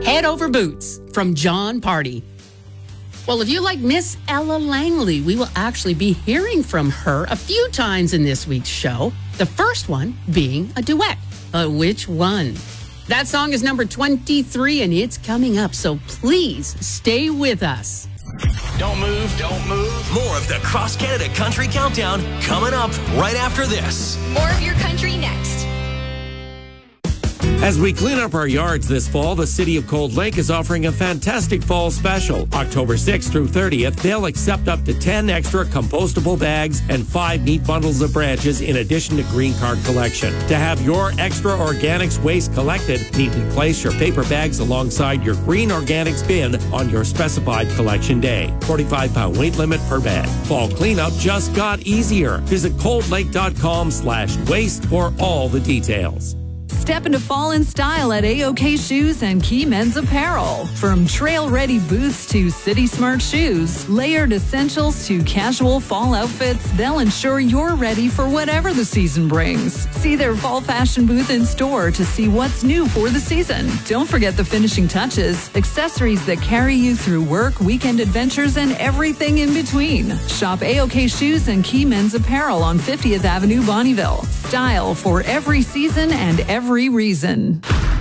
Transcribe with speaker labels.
Speaker 1: Head Over Boots from John Party. Well, if you like Miss Ella Langley, we will actually be hearing from her a few times in this week's show. The first one being a duet. Which one? That song is number 23 and it's coming up, so please stay with us.
Speaker 2: Don't move, don't move.
Speaker 3: More of the Cross Canada Country Countdown coming up right after this.
Speaker 4: More of your country next.
Speaker 5: As we clean up our yards this fall, the City of Cold Lake is offering a fantastic fall special. October 6th through 30th, they'll accept up to 10 extra compostable bags and 5 neat bundles of branches in addition to green card collection. To have your extra organics waste collected, neatly place your paper bags alongside your green organics bin on your specified collection day. 45-pound weight limit per bag. Fall cleanup just got easier. Visit coldlake.com/waste for all the details.
Speaker 6: Step into fall in style at A-OK Shoes and Key Men's Apparel. From trail-ready boots to city-smart shoes, layered essentials to casual fall outfits, they'll ensure you're ready for whatever the season brings. See their fall fashion booth in store to see what's new for the season. Don't forget the finishing touches, accessories that carry you through work, weekend adventures, and everything in between. Shop A-OK Shoes and Key Men's Apparel on 50th Avenue, Bonnyville. Style for every season and every reason.